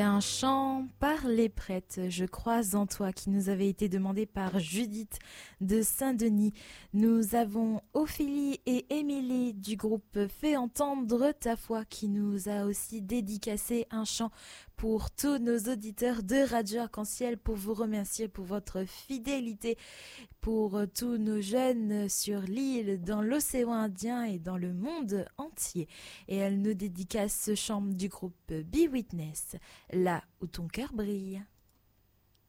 Un chant par les prêtres, je crois en toi, qui nous avait été demandé par Judith de Saint-Denis. Nous avons Ophélie et Émilie du groupe Fais entendre ta foi qui nous a aussi dédicacé un chant pour tous nos auditeurs de Radio Arc-en-Ciel, pour vous remercier pour votre fidélité, pour tous nos jeunes sur l'île, dans l'océan Indien et dans le monde entier. Et elle nous dédicace ce chant du groupe Be Witness, là où ton cœur brille.